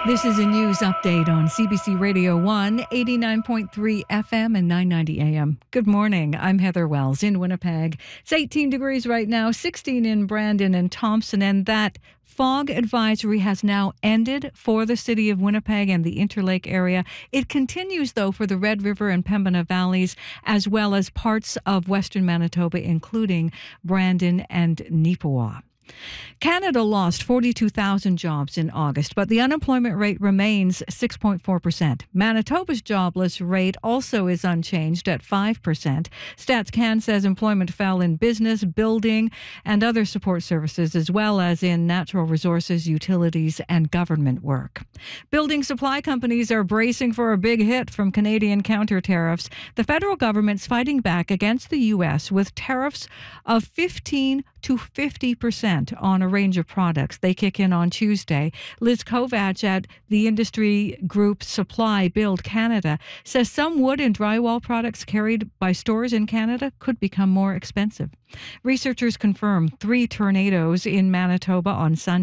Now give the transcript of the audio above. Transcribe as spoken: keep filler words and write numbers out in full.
This is a news update on C B C Radio one, eighty-nine point three F M and nine ninety A M. Good morning. I'm Heather Wells in Winnipeg. It's eighteen degrees right now, sixteen in Brandon and Thompson, and that fog advisory has now ended for the city of Winnipeg and the Interlake area. It continues, though, for the Red River and Pembina valleys, as well as parts of western Manitoba, including Brandon and Neepawa. Canada lost forty-two thousand jobs in August, but the unemployment rate remains six point four percent. Manitoba's jobless rate also is unchanged at five percent. StatsCan says employment fell in business, building, and other support services, as well as in natural resources, utilities, and government work. Building supply companies are bracing for a big hit from Canadian counter tariffs. The federal government's fighting back against the U S with tariffs of fifteen to fifty percent on a range of products. They kick in on Tuesday. Liz Kovach at the industry group Supply Build Canada says some wood and drywall products carried by stores in Canada could become more expensive. Researchers confirm three tornadoes in Manitoba on Sunday.